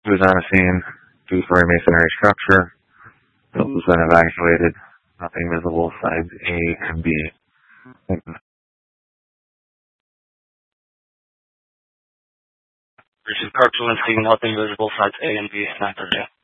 He was on a scene, two-story masonry structure. Building's been evacuated. Nothing visible, sides A and B. Richard Cartoon seeing nothing visible, sides A and B, 9:30.